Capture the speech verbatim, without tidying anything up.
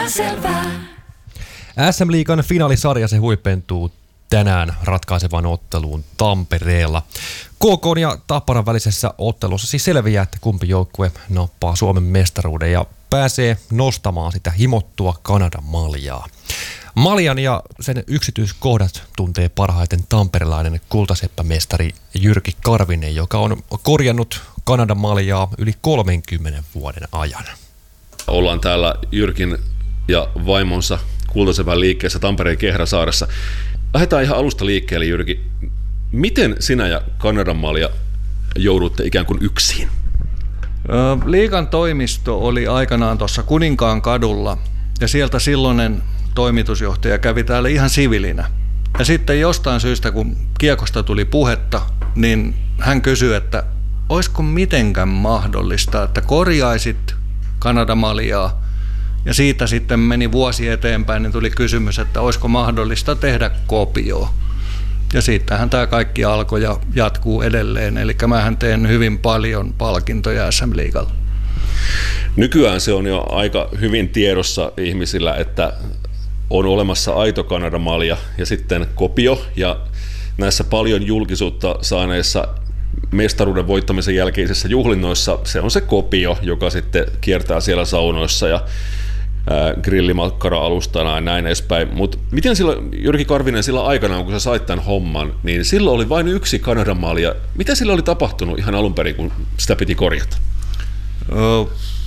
S M-liigan finaalisarja se huipentuu tänään ratkaisevaan otteluun Tampereella. K K:n ja Tapparan välisessä ottelussa siis selviää, että kumpi joukkue nappaa Suomen mestaruuden ja pääsee nostamaan sitä himottua Kanadan maljaa. Maljan ja sen yksityiskohdat tuntee parhaiten tamperelainen kultaseppämestari Jyrki Karvinen, joka on korjannut Kanadan maljaa yli kolmenkymmenen vuoden ajan. Ollaan täällä Jyrkin ja vaimonsa Kultasepän liikkeessä Tampereen Kehräsaaressa. Lähdetään ihan alusta liikkeelle, Jyrki. Miten sinä ja Kanadan malja joudutte ikään kuin yksin? Liigan toimisto oli aikanaan tuossa Kuninkaan kadulla ja sieltä silloinen toimitusjohtaja kävi täällä ihan sivilinä. Ja sitten jostain syystä, kun kiekosta tuli puhetta, niin hän kysyi, että olisiko mitenkään mahdollista, että korjaisit Kanadan maljaa. Ja siitä sitten meni vuosi eteenpäin, niin tuli kysymys, että olisiko mahdollista tehdä kopio. Ja siitähän tämä kaikki alkoi ja jatkuu edelleen. Eli mähän teen hyvin paljon palkintoja S M-liigalla. Nykyään se on jo aika hyvin tiedossa ihmisillä, että on olemassa aito Kanadan malja ja sitten kopio. Ja näissä paljon julkisuutta saaneissa mestaruuden voittamisen jälkeisissä juhlinnoissa se on se kopio, joka sitten kiertää siellä saunoissa ja grillimakkara-alustana ja näin edespäin. Mutta miten silloin, Jyrki Karvinen, silloin aikanaan, kun sä sait tämän homman, niin silloin oli vain yksi Kanadan malja. Mitä sillä oli tapahtunut ihan alun perin, kun sitä piti korjata?